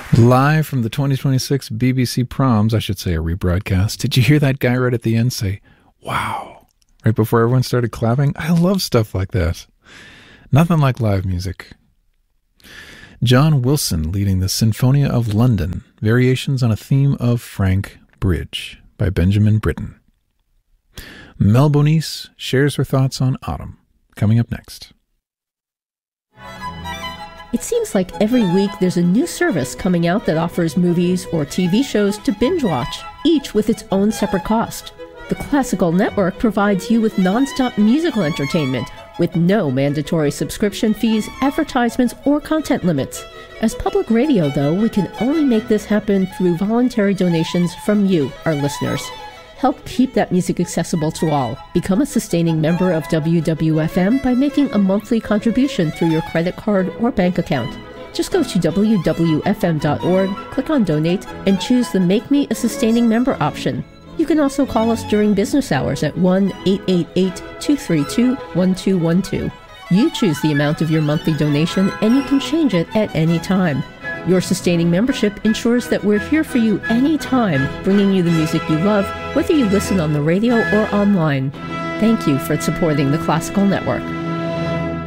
Live from the 2026 BBC Proms, I should say a rebroadcast. Did you hear that guy right at the end say, wow, right before everyone started clapping? I love stuff like that. Nothing like live music. John Wilson leading the Sinfonia of London, variations on a theme of Frank Bridge by Benjamin Britten. Mel Bonis shares her thoughts on autumn. Coming up next. It seems like every week there's a new service coming out that offers movies or TV shows to binge watch, each with its own separate cost. The Classical Network provides you with nonstop musical entertainment with no mandatory subscription fees, advertisements, or content limits. As public radio, though, we can only make this happen through voluntary donations from you, our listeners. Help keep that music accessible to all. Become a sustaining member of WWFM by making a monthly contribution through your credit card or bank account. Just go to WWFM.org, click on Donate, and choose the Make Me a Sustaining Member option. You can also call us during business hours at 1-888-232-1212. You choose the amount of your monthly donation, and you can change it at any time. Your sustaining membership ensures that we're here for you anytime, bringing you the music you love, whether you listen on the radio or online. Thank you for supporting the Classical Network.